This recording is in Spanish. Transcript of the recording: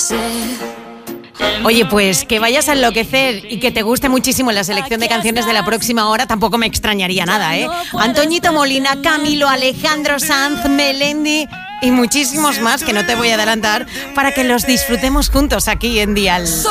Oye, pues que vayas a enloquecer y que te guste muchísimo la selección de canciones de la próxima hora tampoco me extrañaría nada, ¿eh? Antoñito Molina, Camilo, Alejandro Sanz, Melendi y muchísimos más que no te voy a adelantar para que los disfrutemos juntos aquí en Dial.